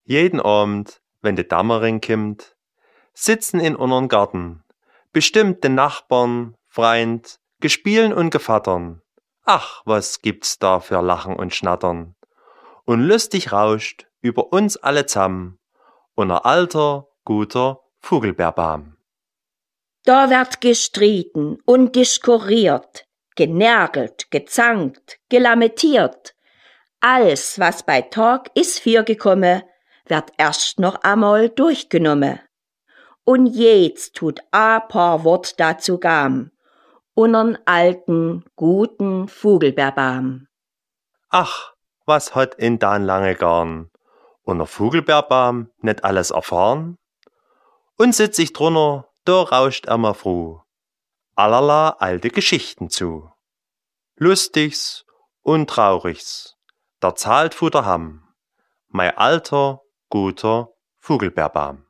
Jeden Abend, wenn de Dämmerung kimmt, sitzen in unseren Garten, bestimmt den Nachbarn, Freund, gespielen und Gevattern. Ach, was gibt's da für Lachen und Schnattern. Und lustig rauscht über uns alle zusammen unser alter, guter Vogelbeerbaum. Da wird gestritten und diskuriert, genärgelt, gezankt, gelamentiert. Alles, was bei Tag ist gekommen, wird erst noch einmal durchgenommen. Und jetzt tut a paar Wort dazu gam, unseren alten, guten Vogelbeerbaum. Ach, was hat in dan lange Garn unser Vogelbeerbaum nicht alles erfahren? Und sitz ich drunter, da rauscht immer froh allerlei alte Geschichten zu. Lustigs und Traurigs, der zahlt Futter ham, mein alter, guter Vogelbeerbaum.